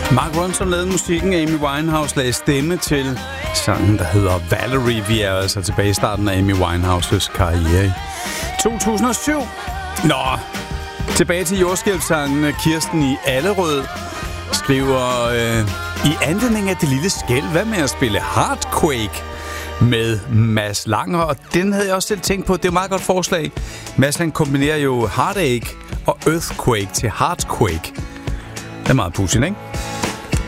Mark Ronson lavede musikken, Amy Winehouse lagde stemme til sangen, der hedder Valerie. Vi er altså tilbage i starten af Amy Winehouses karriere i 2007. Nå, tilbage til jordskælvsangen. Kirsten i Allerød skriver i anledning af det lille skæld, hvad med at spille Heartquake med Mads Langer? Og den havde jeg også selv tænkt på. Det er et meget godt forslag. Mads, han kombinerer jo Heartache og Earthquake til Heartquake. Det er meget Putin, ikke?